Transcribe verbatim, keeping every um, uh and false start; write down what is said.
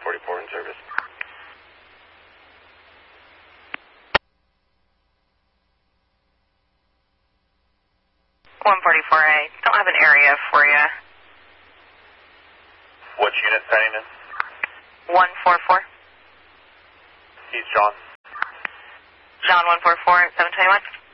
forty-four in service. one forty-four A, don't have an area for you. Which unit signing in? one forty-four. He's John. John one forty-four at seven twenty-one.